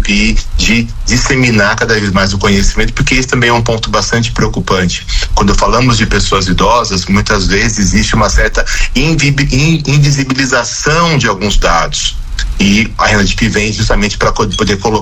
e de disseminar cada vez mais o conhecimento, porque esse também é um ponto bastante preocupante. Quando falamos de pessoas idosas, muitas vezes existe uma certa invisibilização de alguns dados, e a Renadip vem justamente para poder colocar